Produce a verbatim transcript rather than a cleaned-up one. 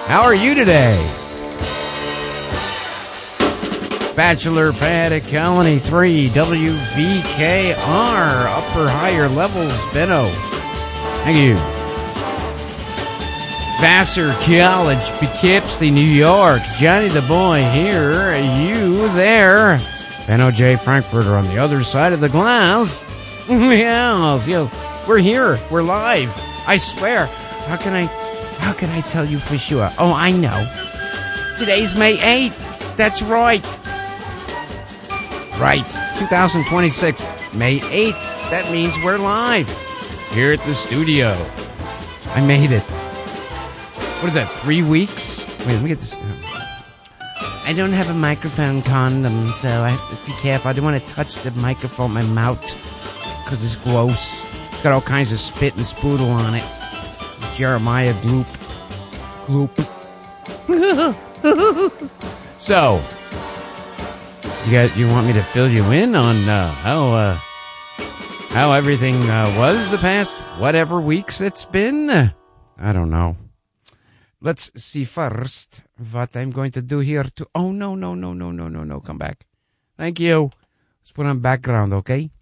How are you today? Bachelor Pad at Colony three, W V K R, upper higher levels, Benno. Thank you. Vassar College, Poughkeepsie, New York. Johnny the Boy here, you there. Benno J. Frankfurter on the other side of the glass. Yes, yes. We're here. We're live. I swear. How can I, how can I tell you for sure? Oh, I know. Today's May eighth. That's right. Right. two thousand twenty-six. May eighth. That means we're live. Here at the studio. I made it. What is that, three weeks? Wait, let me get this. I don't have a microphone condom, so I have to be careful. I don't want to touch the microphone with my mouth because it's gross. It's got all kinds of spit and spoodle on it. Jeremiah Gloop. Gloop. So, you guys, you want me to fill you in on uh, how uh, how everything uh, was the past whatever weeks it's been? I don't know. Let's see first what I'm going to do here to... Oh, no, no, no, no, no, no, no. Come back. Thank you. Let's put on background, okay?